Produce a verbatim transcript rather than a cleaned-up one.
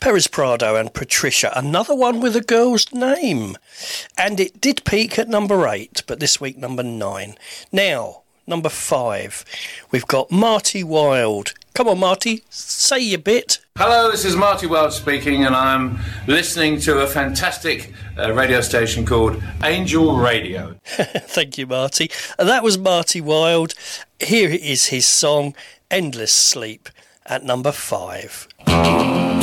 Perez Prado and Patricia, another one with a girl's name. And it did peak at number eight, but this week number nine. Now, number five, we've got Marty Wilde. Come on, Marty, say your bit. Hello, this is Marty Wilde speaking, and I'm listening to a fantastic uh, radio station called Angel Radio. Thank you, Marty. And that was Marty Wilde. Here is his song, Endless Sleep, at number five.